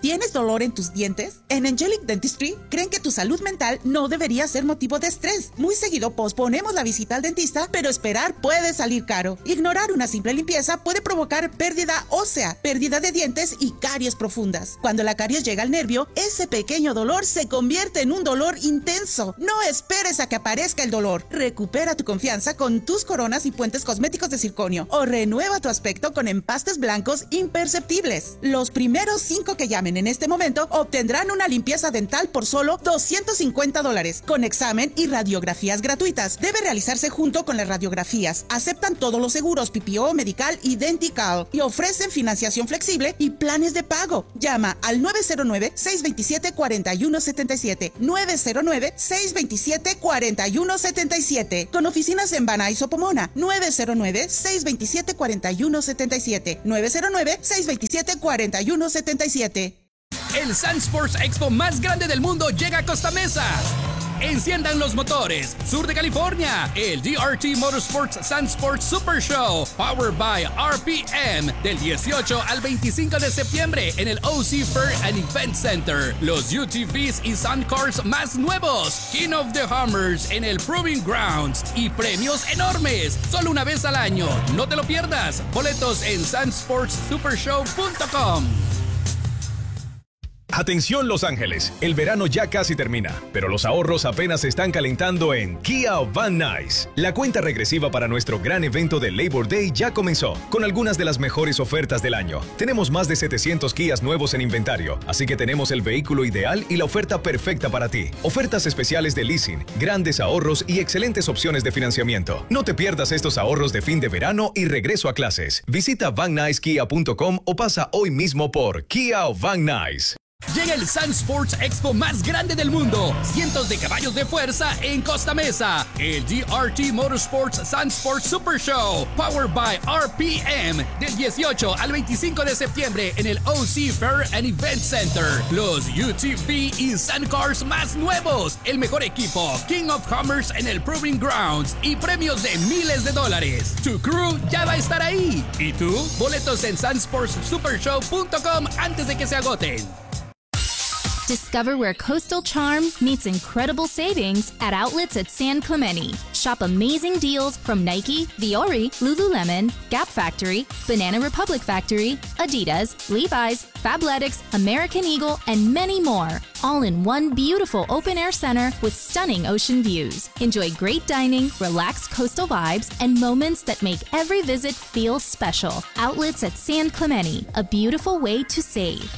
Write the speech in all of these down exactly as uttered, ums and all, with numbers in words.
¿Tienes dolor en tus dientes? En Angelic Dentistry creen que tu salud mental no debería ser motivo de estrés. Muy seguido posponemos la visita al dentista, pero esperar puede salir caro. Ignorar una simple limpieza puede provocar pérdida ósea, pérdida de dientes y caries profundas. Cuando la caries llega al nervio, ese pequeño dolor se convierte en un dolor intenso. No esperes a que aparezca el dolor. Recupera tu confianza con tus coronas y puentes cosméticos de circonio o renueva tu aspecto con empastes blancos imperceptibles. Los primeros cinco que llamen en este momento obtendrán una limpieza dental por solo doscientos cincuenta dólares, con examen y radiografías gratuitas. Debe realizarse junto con las radiografías. Aceptan todos los seguros P P O, Medical y Dentical y ofrecen financiación flexible y planes de pago. Llama al nueve cero nueve, seis dos siete, cuatro uno siete siete, nueve cero nueve, seis dos siete, cuatro uno siete siete, con oficinas en Van Nuys o Pomona. Nueve cero nueve, seis dos siete, cuatro uno siete siete, nueve cero nueve, seis dos siete, cuatro uno siete siete. El Sun Sports Expo más grande del mundo llega a Costa Mesa. Enciendan los motores. Sur de California, el D R T Motorsports Sun Sports Super Show, powered by R P M, del dieciocho al veinticinco de septiembre en el O C Fair and Event Center. Los U T Vs y Sun Cars más nuevos, King of the Hammers en el Proving Grounds y premios enormes, solo una vez al año. No te lo pierdas. Boletos en sun sports super show punto com. Atención Los Ángeles, el verano ya casi termina, pero los ahorros apenas se están calentando en Kia of Van Nuys. La cuenta regresiva para nuestro gran evento de Labor Day ya comenzó, con algunas de las mejores ofertas del año. Tenemos más de setecientos Kias nuevos en inventario, así que tenemos el vehículo ideal y la oferta perfecta para ti. Ofertas especiales de leasing, grandes ahorros y excelentes opciones de financiamiento. No te pierdas estos ahorros de fin de verano y regreso a clases. Visita van nuys kia punto com o pasa hoy mismo por Kia of Van Nuys. Llega el Sun Sports Expo más grande del mundo. Cientos de caballos de fuerza en Costa Mesa. El D R T Motorsports Sun Sports Super Show, powered by R P M, del dieciocho al veinticinco de septiembre en el O C Fair and Event Center. Los U T V y Sun Cars más nuevos. El mejor equipo, King of Hammers en el Proving Grounds y premios de miles de dólares. Tu crew ya va a estar ahí. ¿Y tú? Boletos en sun sports super show punto com antes de que se agoten. Discover where coastal charm meets incredible savings at outlets at San Clemente. Shop amazing deals from Nike, Viore, Lululemon, Gap Factory, Banana Republic Factory, Adidas, Levi's, Fabletics, American Eagle, and many more. All in one beautiful open-air center with stunning ocean views. Enjoy great dining, relaxed coastal vibes, and moments that make every visit feel special. Outlets at San Clemente, a beautiful way to save.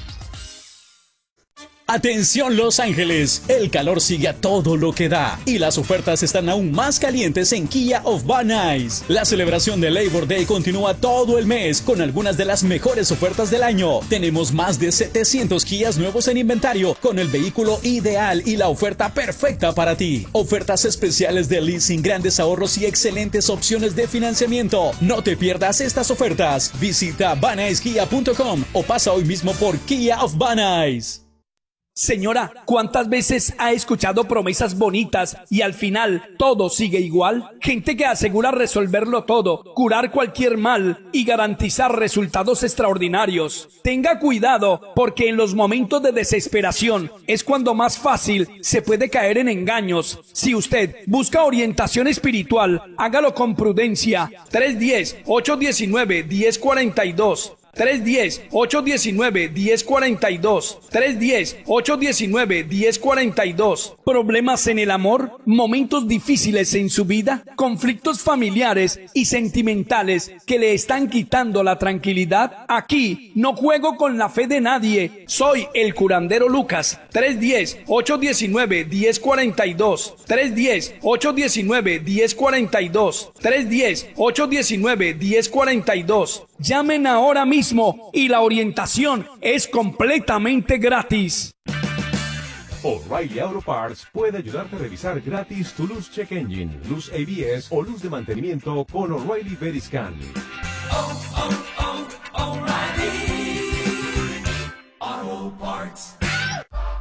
Atención Los Ángeles, el calor sigue a todo lo que da y las ofertas están aún más calientes en Kia of Van Nuys. La celebración de Labor Day continúa todo el mes con algunas de las mejores ofertas del año. Tenemos más de setecientos Kias nuevos en inventario con el vehículo ideal y la oferta perfecta para ti. Ofertas especiales de leasing, grandes ahorros y excelentes opciones de financiamiento. No te pierdas estas ofertas. Visita van nuys kia punto com o pasa hoy mismo por Kia of Van Nuys. Señora, ¿cuántas veces ha escuchado promesas bonitas y al final todo sigue igual? Gente que asegura resolverlo todo, curar cualquier mal y garantizar resultados extraordinarios. Tenga cuidado, porque en los momentos de desesperación es cuando más fácil se puede caer en engaños. Si usted busca orientación espiritual, hágalo con prudencia. tres uno cero, ocho uno nueve, uno cero cuatro dos. tres uno cero, ocho uno nueve, uno cero cuatro dos. tres uno cero, ocho uno nueve, uno cero cuatro dos. ¿Problemas en el amor? ¿Momentos difíciles en su vida? ¿Conflictos familiares y sentimentales que le están quitando la tranquilidad? Aquí no juego con la fe de nadie. Soy el curandero Lucas. tres uno cero, ocho uno nueve, uno cero cuatro dos. tres uno cero, ocho uno nueve, uno cero cuatro dos. tres uno cero, ocho uno nueve, uno cero cuatro dos. Llamen ahora mismo y la orientación es completamente gratis. O'Reilly Auto Parts puede ayudarte a revisar gratis tu luz check engine, luz A B S o luz de mantenimiento con O'Reilly Veriscan. Oh, oh, oh, O'Reilly Auto Parts.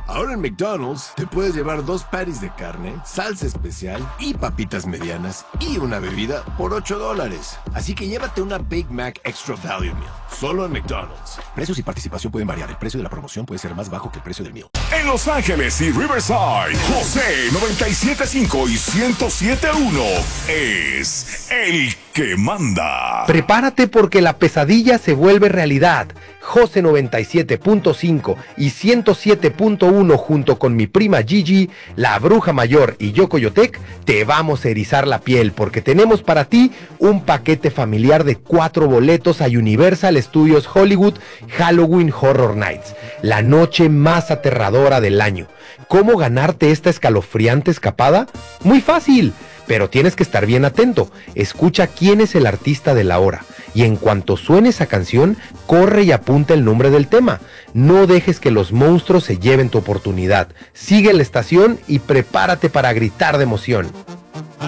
Ahora en McDonald's te puedes llevar dos patties de carne, salsa especial y papitas medianas y una bebida por ocho dólares. Así que llévate una Big Mac Extra Value Meal, solo en McDonald's. Precios y participación pueden variar. El precio de la promoción puede ser más bajo que el precio del meal. En Los Ángeles y Riverside, José noventa y siete punto cinco y ciento siete punto uno es el que manda. Prepárate porque la pesadilla se vuelve realidad. José noventa y siete punto cinco y ciento siete punto uno junto con mi prima Gigi, la Bruja Mayor y yo Coyotec, te vamos a erizar la piel porque tenemos para ti un paquete familiar de cuatro boletos a Universal Studios Hollywood Halloween Horror Nights, la noche más aterradora del año. ¿Cómo ganarte esta escalofriante escapada? Muy fácil, pero tienes que estar bien atento. Escucha quién es el artista de la hora y en cuanto suene esa canción, corre y apunta el nombre del tema. No dejes que los monstruos se lleven tu oportunidad. Sigue la estación y prepárate para gritar de emoción.